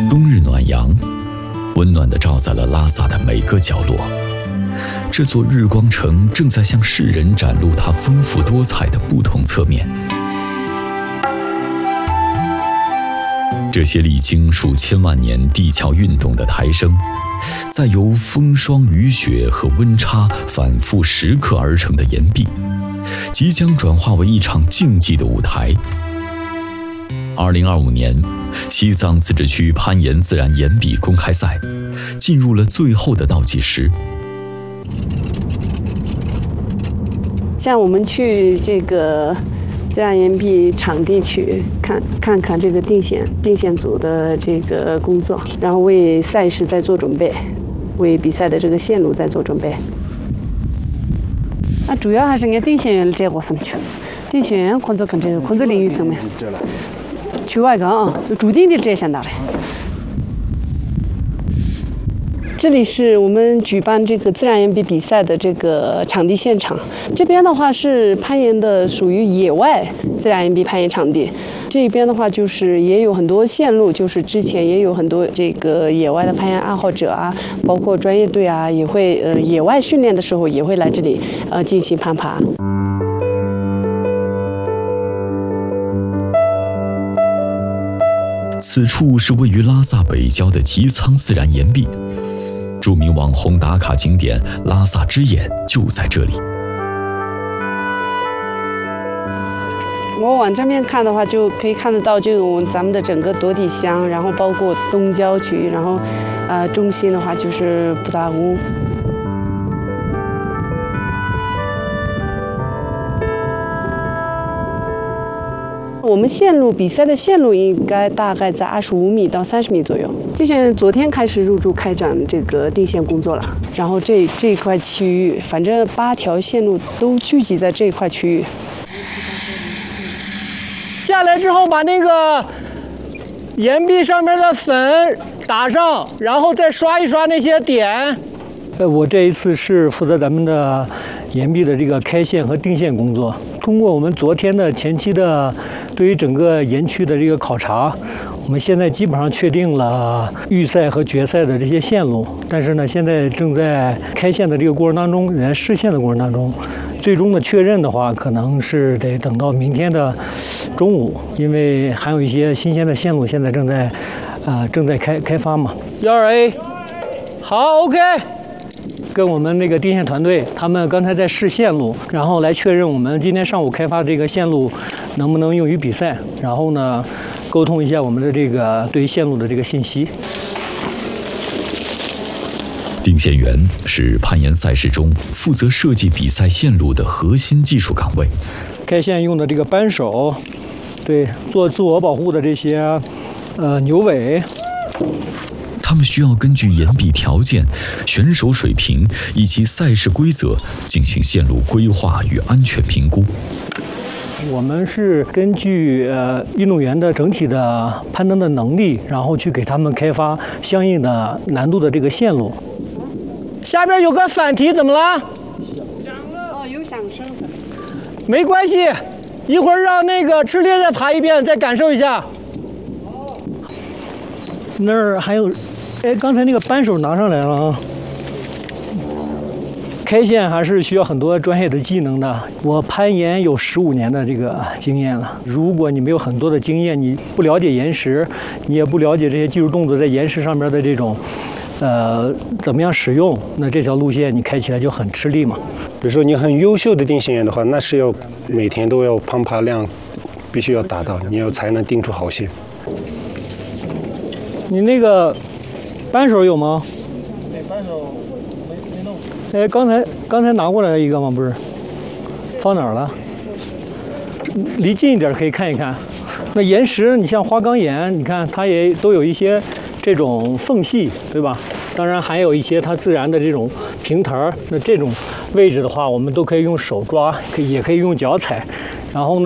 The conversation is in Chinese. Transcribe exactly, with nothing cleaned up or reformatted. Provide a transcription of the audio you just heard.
冬日暖阳，温暖地照在了拉萨的每个角落。这座日光城正在向世人展露它丰富多彩的不同侧面。这些历经数千万年地壳运动的抬升，再由风霜雨雪和温差反复蚀刻而成的岩壁，即将转化为一场竞技的舞台。二零二五年，西藏自治区攀岩自然岩壁公开赛进入了最后的倒计时。 像我们去这个自然岩壁场地去看看看这个定线定线组的这个工作，然后为赛事在做准备，为比赛的这个线路在做准备。啊，主要还是按定线员这个上去，定线员工作跟这个工作领域层面。去外岗啊，就注定的这些拿来。这里是我们举办这个自然岩壁比赛的这个场地现场。这边的话是攀岩的，属于野外自然岩壁攀岩场地。这边的话就是也有很多线路，就是之前也有很多这个野外的攀岩爱好者啊，包括专业队啊，也会呃野外训练的时候也会来这里呃进行攀爬。 此处是位于拉萨北郊的吉仓自然岩壁，著名网红打卡景点拉萨之眼就在这里。 我往这边看的话，就可以看得到这种咱们的整个朵底乡，然后包括东郊区，然后呃中心的话就是布达乌。我们线路比赛的线路应该大概在二十五米到三十米左右。就像昨天开始入驻开展这个定线工作了，然后这这一块区域，反正八条线路都聚集在这一块区域。 下来之后，把那个岩壁上面的粉打上，然后再刷一刷那些点。呃，我这一次是负责咱们的岩壁的这个开线和定线工作。通过我们昨天的前期的对于整个岩区的这个考察，我们现在基本上确定了预赛和决赛的这些线路。但是呢，现在正在开线的这个过程当中，在试线的过程当中，最终的确认的话，可能是得等到明天的中午，因为还有一些新鲜的线路现在正在啊、呃、正在开开发嘛。幺二 A， 好 ，OK。跟我们那个定线团队，他们刚才在试线路，然后来确认我们今天上午开发这个线路能不能用于比赛，然后呢，沟通一下我们的这个对于线路的这个信息。 定线员是攀岩赛事中负责设计比赛线路的核心技术岗位。 开线用的这个扳手，对，做自我保护的这些呃牛尾。 他们需要根据岩壁条件、选手水平以及赛事规则进行线路规划与安全评估。 我们是根据呃运动员的整体的攀登的能力，然后去给他们开发相应的难度的这个线路。下边有个反蹄，怎么了？ 响了。哦，有响声。 没关系，一会儿让那个吃烈再爬一遍，再感受一下。那儿还有。哎，刚才那个扳手拿上来了啊！开线还是需要很多专业的技能的。我攀岩有十五年的这个经验了。如果你没有很多的经验，你不了解岩石，你也不了解这些技术动作在岩石上面的这种，呃，怎么样使用，那这条路线你开起来就很吃力嘛。 比如说你很优秀的定线员的话，那是要每天都要攀爬量必须要达到，你要才能定出好线。 你那个。扳手有吗？ 对，扳手没没弄。 哎，刚才刚才拿过来了一个吗？不是，放哪儿了？离近一点可以看一看。那岩石，你像花岗岩，你看它也都有一些这种缝隙，对吧？当然还有一些它自然的这种平台儿。那这种位置的话，我们都可以用手抓，可以也可以用脚踩。然后呢，